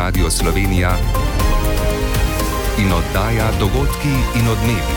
Radio Slovenija in oddaja Dogodki in odmevi.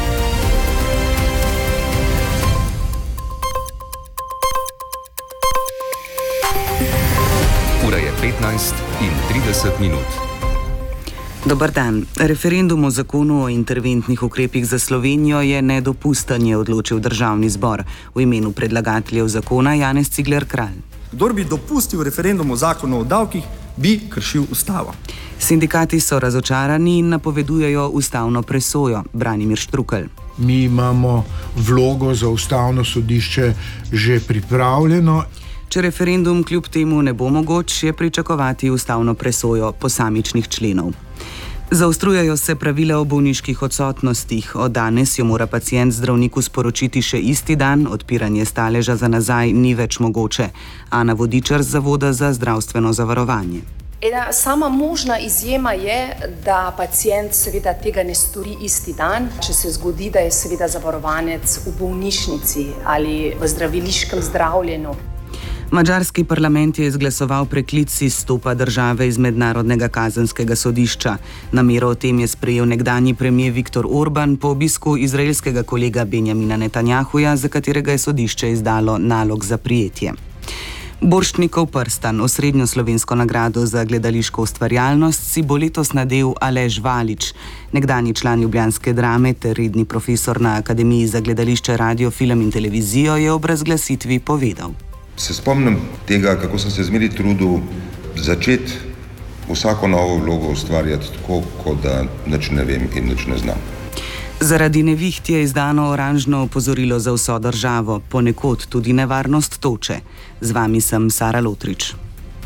Ura je 15:30. Dobar dan. Referendum o zakonu o interventnih ukrepih za Slovenijo je nedopusten, je odločil Državni zbor. V imenu predlagateljev zakona Janez Cigler Kralj. Kdor bi dopustil referendum o zakonu o davkih, bi kršil ustavo. Sindikati so razočarani in napovedujejo ustavno presojo. Branimir Štrukelj. Mi imamo vlogo za ustavno sodišče že pripravljeno. Če referendum kljub temu ne bo mogoč, je pričakovati ustavno presojo posamičnih členov. Zaostrujejo se pravila o bolniških odsotnostih. Od danes jo mora pacient zdravniku sporočiti še isti dan, odpiranje staleža za nazaj ni več mogoče. Ana Vodičar z Zavoda za zdravstveno zavarovanje. Ena sama možna izjema je, da pacient seveda tega ne stori isti dan, če se zgodi, da je seveda zavarovanec v bolnišnici ali v zdraviliškem zdravljenju. Madžarski parlament je izglasoval preklic izstopa države iz Mednarodnega kazenskega sodišča. Namero o tem je sprejel nekdanji premier Viktor Orban po obisku izraelskega kolega Benjamina Netanjahuja, za katerega je sodišče izdalo nalog za prijetje. Borštnikov prstan, osrednjo slovensko nagrado za gledališko ustvarjalnost, si bo letos nadel Aleš Valič. Nekdanji član ljubljanske Drame ter redni profesor na Akademiji za gledališče, radio, film in televizijo je ob razglasitvi povedal. Se spomnim tega, kako sem se zmeraj trudil začeti vsako novo vlogo ustvarjati tako, kot da nič ne vem in nič ne znam. Zaradi neviht je izdano oranžno opozorilo za vso državo, ponekod tudi nevarnost toče. Z vami sem Sara Lotrič.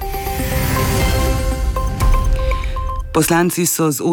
Poslanci so z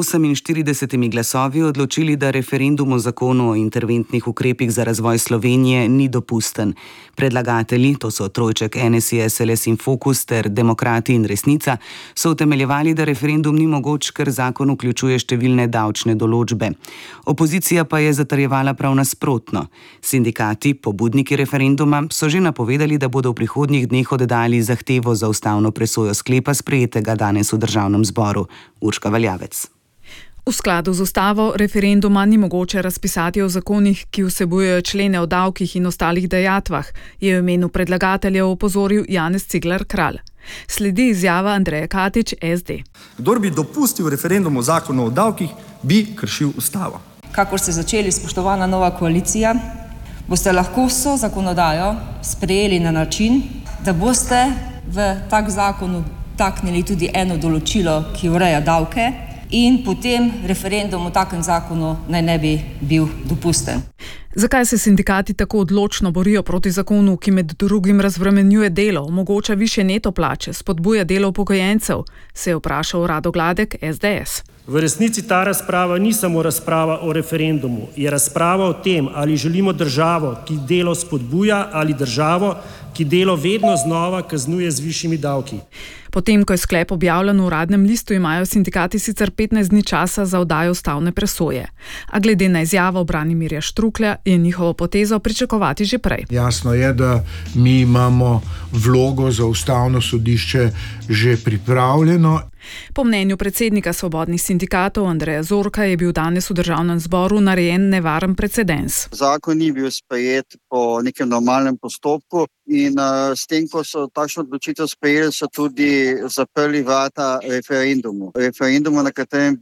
48 glasovi odločili, da referendum o zakonu o interventnih ukrepih za razvoj Slovenije ni dopusten. Predlagatelji, to so trojček NSI, SLS in Fokus ter Demokrati in Resnica, so utemeljevali, da referendum ni mogoč, ker zakon vključuje številne davčne določbe. Opozicija pa je zatrjevala prav nasprotno. Sindikati, pobudniki referenduma, so že napovedali, da bodo v prihodnjih dneh oddali zahtevo za ustavno presojo sklepa, sprejetega danes v Državnem zboru. Urška Valjavec. V skladu z ustavo referenduma ni mogoče razpisati o zakonih, ki vsebujejo člene o davkih in ostalih dajatvah, je v imenu predlagateljev opozoril Janez Cigler Kralj. Sledi izjava Andreje Katič, SD. Kdor bi dopustil referendum o zakonu o davkih, bi kršil ustavo. Kakor ste začeli, spoštovana nova koalicija, boste lahko vso zakonodajo sprejeli na način, da boste v tak zakonu taknili tudi eno določilo, ki ureja davke, in potem referendum o takem zakonu naj ne bi bil dopusten. Zakaj se sindikati tako odločno borijo proti zakonu, ki med drugim razbremenjuje delo, omogoča višje neto plače, spodbuja delo upokojencev, se je vprašal Rado Gladek, SDS. V resnici ta razprava ni samo razprava o referendumu, je razprava o tem, ali želimo državo, ki delo spodbuja, ali državo, ki delo vedno znova kaznuje z višjimi davki. Potem, ko je sklep objavljen v Uradnem listu, imajo sindikati sicer 15 dni časa za oddajo ustavne presoje. A glede na izjavo Branimirja Štruklja je njihovo potezo pričakovati že prej. Jasno je, da mi imamo vlogo za ustavno sodišče že pripravljeno. Po mnenju predsednika svobodnih sindikatov Andreja Zorka je bil danes v Državnem zboru narejen nevaren precedens. Zakon ni bil sprejet po nekem normalnem postopku in s tem, ko so takšno odločitev sprejeli, so tudi zaprli vrata referendumu. Referendumu, na katerem